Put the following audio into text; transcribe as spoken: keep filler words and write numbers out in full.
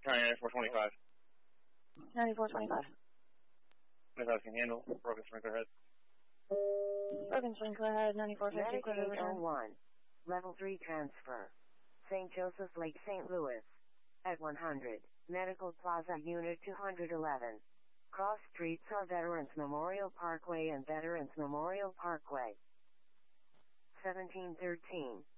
ninety-four twenty-five. ninety-four twenty-five. twenty-five can handle. Broken sprinkler head. Broken sprinkler head, ninety-four fifty, clear to return. one. Level three transfer. Saint Joseph Lake, Saint Louis. At one hundred. Medical Plaza Unit two eleven. Cross streets are Veterans Memorial Parkway and Veterans Memorial Parkway. seventeen thirteen.